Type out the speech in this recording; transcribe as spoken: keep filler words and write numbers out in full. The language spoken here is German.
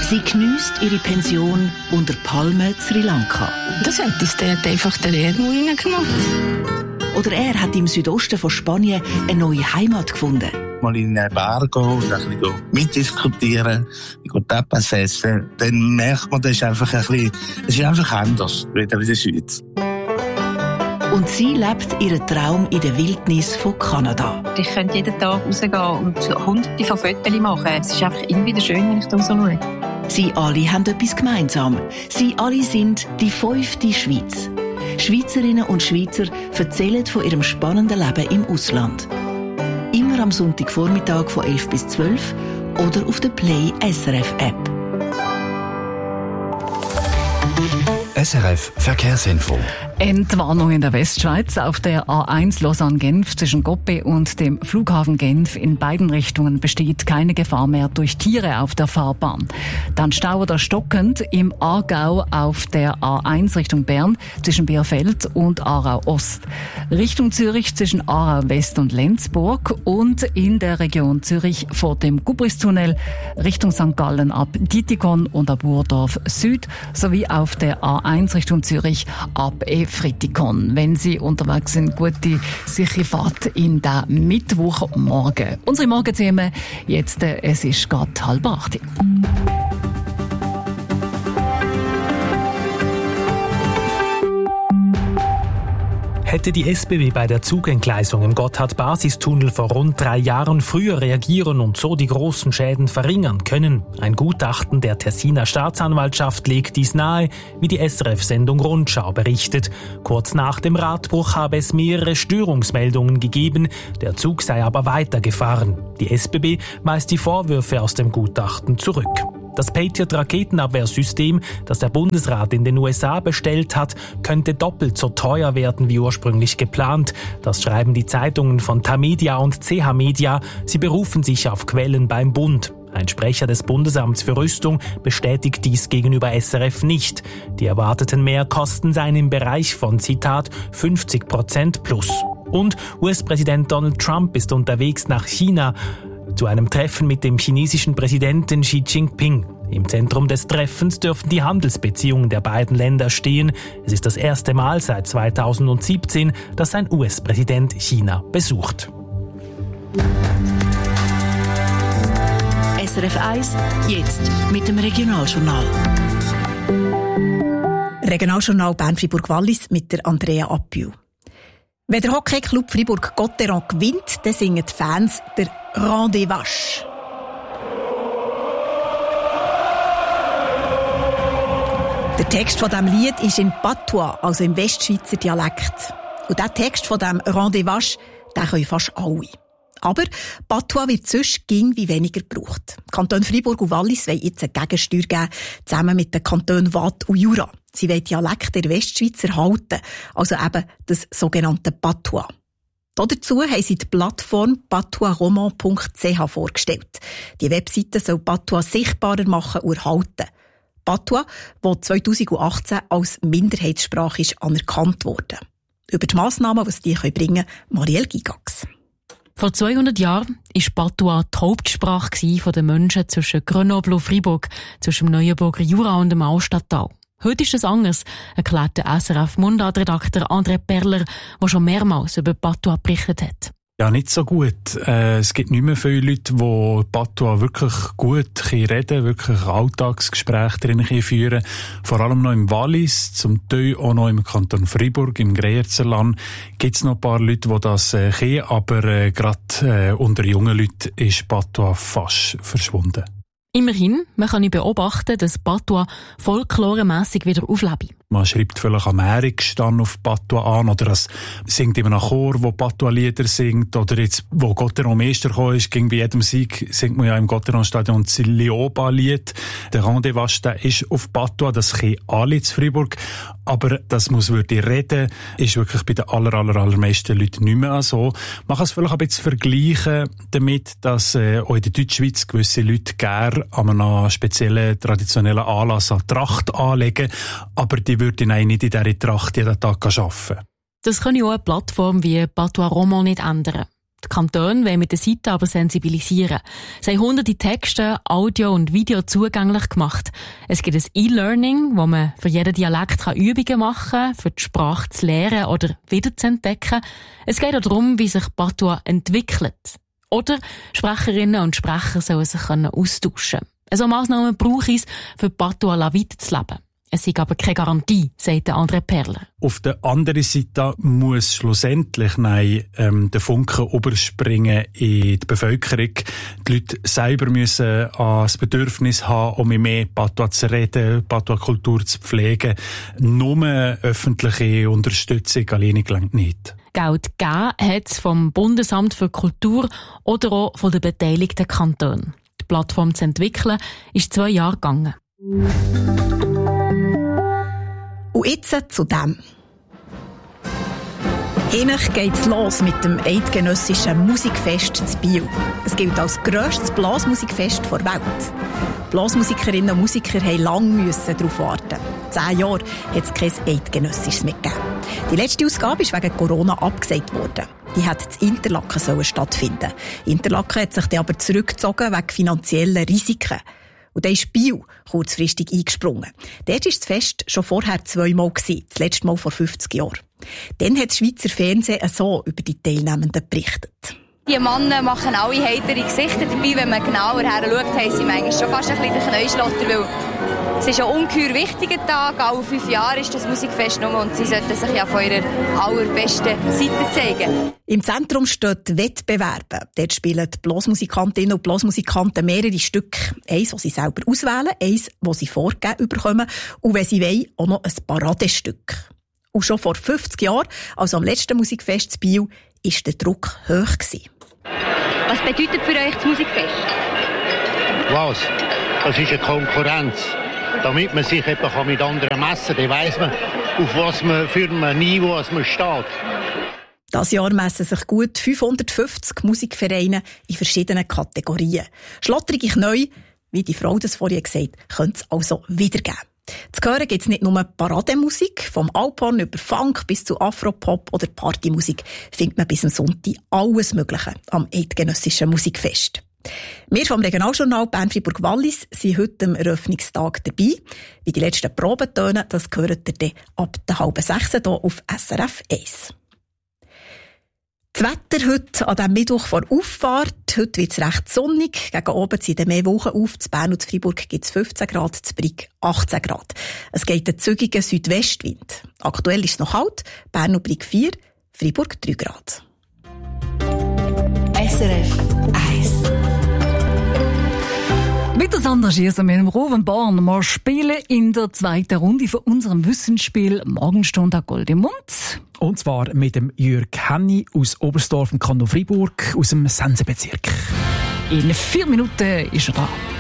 Sie geniesst ihre Pension unter Palmen Sri Lanka. Das hat uns dort einfach den Erdmau reingenommen. Oder er hat im Südosten von Spanien eine neue Heimat gefunden. Mal in eine Bar gehen und ein bisschen mitdiskutieren, Tapas essen, dann merkt man, das ist einfach ein bisschen, es ist einfach anders, wieder in der Schweiz. Und sie lebt ihren Traum in der Wildnis von Kanada. Ich könnte jeden Tag rausgehen und hunderte von Fotos machen. Es ist einfach immer wieder schön, wenn ich da rausschaue. Sie alle haben etwas gemeinsam. Sie alle sind die fünfte Schweiz. Schweizerinnen und Schweizer erzählen von ihrem spannenden Leben im Ausland. Immer am Sonntagvormittag von elf bis zwölf oder auf der Play S R F App. S R F Verkehrsinfo. Entwarnung in der Westschweiz auf der A eins Lausanne-Genf zwischen Goppe und dem Flughafen Genf. In beiden Richtungen besteht keine Gefahr mehr durch Tiere auf der Fahrbahn. Dann Stau oder stockend im Aargau auf der A eins Richtung Bern zwischen Bierfeld und Aarau Ost. Richtung Zürich zwischen Aarau West und Lenzburg und in der Region Zürich vor dem Gubristunnel Richtung Sankt Gallen ab Dietikon und ab Burdorf Süd sowie auf der A eins Richtung Zürich ab Fritikon. Wenn Sie unterwegs sind, gute, sichere Fahrt in den Mittwochmorgen. Unsere Morgenthemen jetzt, äh, es ist gerade halb acht. Hätte die S B W bei der Zugentgleisung im Gotthard-Basistunnel vor rund drei Jahren früher reagieren und so die großen Schäden verringern können? Ein Gutachten der Tessiner Staatsanwaltschaft legt dies nahe, wie die S R F-Sendung Rundschau berichtet. Kurz nach dem Radbruch habe es mehrere Störungsmeldungen gegeben, der Zug sei aber weitergefahren. Die S B B weist die Vorwürfe aus dem Gutachten zurück. Das Patriot-Raketenabwehrsystem, das der Bundesrat in den U S A bestellt hat, könnte doppelt so teuer werden wie ursprünglich geplant. Das schreiben die Zeitungen von Tamedia und C H Media. Sie berufen sich auf Quellen beim Bund. Ein Sprecher des Bundesamts für Rüstung bestätigt dies gegenüber S R F nicht. Die erwarteten Mehrkosten seien im Bereich von, Zitat, fünfzig Prozent plus. Und U S-Präsident Donald Trump ist unterwegs nach China zu einem Treffen mit dem chinesischen Präsidenten Xi Jinping. Im Zentrum des Treffens dürfen die Handelsbeziehungen der beiden Länder stehen. Es ist das erste Mal seit zweitausendsiebzehn, dass ein U S-Präsident China besucht. S R F eins, jetzt mit dem Regionaljournal. Regionaljournal Bern-Fribourg-Wallis mit der Andrea Appiu. Wenn der Hockey-Club Fribourg-Gotteron gewinnt, dann singen die Fans der Rendez-Vache. Der Text von diesem Lied ist in Patois, also im Westschweizer Dialekt. Und dieser Text von diesem Rendez-Vache, den können fast alle. Aber Patois wird sonst ging wie weniger gebraucht. Kanton Fribourg und Wallis wollen jetzt eine Gegensteuer geben, zusammen mit den Kantonen Waadt und Jura. Sie wollen Dialekte der Westschweiz erhalten, also eben das sogenannte Patois. Dazu haben sie die Plattform patoisroman punkt c h vorgestellt. Die Webseite soll Patois sichtbarer machen und erhalten. Patois, das zweitausendachtzehn als Minderheitssprache ist anerkannt wurde. Über die Massnahmen, die die bringen können, Marielle Gigax. Vor zweihundert Jahren war Patois die Hauptsprache der Menschen zwischen Grenoble und Fribourg, zwischen dem Neuenburger Jura und dem Altstadttal. Heute ist es anders, erklärt der S R F-Mundart-Redakteur André Perler, der schon mehrmals über Patois berichtet hat. Ja, nicht so gut. Äh, es gibt nicht mehr viele Leute, die Patois wirklich gut reden, wirklich Alltagsgespräche drin führen. Vor allem noch im Wallis, zum Teil auch noch im Kanton Fribourg, im Greyerzerland, gibt es noch ein paar Leute, die das äh, können, aber äh, gerade äh, unter jungen Leuten ist Patois fast verschwunden. Immerhin, man kann beobachten, dass Patois folkloremässig wieder auflebe. Man schreibt vielleicht am Ährigsstand auf Patois an oder es singt immer ein Chor, der Patois-Lieder singt. Oder jetzt, wo Gotteron Meister gekommen ist, ging bei jedem Sieg, singt man ja im Gotteron-Stadion das Lioba-Lied. Der Rendez-Vache, der ist auf Patois, das können alle zu Fribourg. Aber das muss wirklich reden, ist wirklich bei den aller, aller, allermeisten Leuten nicht mehr so. Man kann es vielleicht ein bisschen vergleichen damit, dass äh, auch in der Deutschschweiz gewisse Leute gerne an einem speziellen, traditionellen Anlass eine Tracht anlegen, aber die würde ich nicht in dieser Tracht jeden Tag arbeiten. Das kann ja auch eine Plattform wie Patois Roman nicht ändern. Die Kantone wollen mit der Seite aber sensibilisieren. Sie haben hunderte Texte, Audio und Video zugänglich gemacht. Es gibt ein E-Learning, wo man für jeden Dialekt Übungen machen kann, für die Sprache zu lernen oder wieder zu entdecken. Es geht auch darum, wie sich Patois entwickelt. Oder Sprecherinnen und Sprecher sollen sich austauschen können. So Massnahmen brauche ich, für Patois weiterzuleben. Es ist aber keine Garantie, sagt André Perler. Auf der anderen Seite muss schlussendlich nein, ähm, der Funke überspringen in die Bevölkerung. Die Leute selber müssen äh, das Bedürfnis haben, um mehr Patois zu reden, Patois-Kultur zu pflegen. Nur öffentliche Unterstützung alleine gelangt nicht. Geld gegeben hat es vom Bundesamt für Kultur oder auch von den beteiligten Kantonen. Die Plattform zu entwickeln ist zwei Jahre gegangen. Und jetzt zu dem. Hinech geht's los mit dem eidgenössischen Musikfest zu Biel. Es gilt als grösstes Blasmusikfest der Welt. Blasmusikerinnen und Musiker mussten lange darauf warten. Zehn Jahre hat es kein eidgenössisches mitgegeben. Die letzte Ausgabe ist wegen Corona abgesagt worden. Die hätte in Interlaken sollen stattfinden. Interlaken hat sich dann aber zurückgezogen wegen finanzieller Risiken. Und dann ist Biel kurzfristig eingesprungen. Dort war das Fest schon vorher zweimal gewesen, das letzte Mal vor fünfzig Jahren. Dann hat das Schweizer Fernsehen so über die Teilnehmenden berichtet. Die Männer machen alle heitere Gesichter dabei. Wenn man genauer her schaut, haben sie manchmal schon fast ein bisschen den Knäuschlotter, weil es ist ein ungeheuer wichtiger Tag. Alle fünf Jahre ist das Musikfest nur und sie sollten sich ja von ihrer allerbesten Seite zeigen. Im Zentrum steht Wettbewerbe. Dort spielen die Blasmusikantinnen und Blasmusikanten mehrere Stücke. Eins, das sie selber auswählen, eins, das sie vorgegeben bekommen und wenn sie wollen, auch noch ein Paradestück. Und schon vor fünfzig Jahren, also am letzten Musikfest in Biel, war der Druck hoch gewesen. Was bedeutet für euch das Musikfest? Was? Das ist eine Konkurrenz. Damit man sich eben mit anderen messen kann, dann weiss man, auf was man für ein Niveau man steht. Dieses Jahr messen sich gut fünfhundertfünfzig Musikvereine in verschiedenen Kategorien. Schlotterig neu, wie die Frau das vorhin gesagt hat, könnte es also wiedergeben. Zu hören gibt es nicht nur Parademusik, vom Alphorn über Funk bis zu Afropop oder Partymusik, findet man bis am Sonntag alles Mögliche am eidgenössischen Musikfest. Wir vom Regionaljournal Bern-Fribourg-Wallis sind heute am Eröffnungstag dabei. Wie die letzten Probentöne, das hört ihr dann ab der halben sechs hier auf S R F eins. Das Wetter heute an diesem Mittwoch vor Auffahrt. Heute wird es recht sonnig. Gegen oben ziehen mehr Wolken auf. Zu Bern und zu Fribourg gibt es fünfzehn Grad, zu Brig achtzehn Grad. Es geht ein zügiger Südwestwind. Aktuell ist es noch kalt. Bern und Brig vier, Fribourg drei Grad. S R F eins. Mit der Sandra Schieser mit dem Ruven Born. Wir spielen in der zweiten Runde von unserem Wissensspiel Morgenstunde Gold im Mund. Und zwar mit dem Jürg Henny aus Oberstdorf im Kanton Freiburg aus dem Sensenbezirk. In vier Minuten ist er da.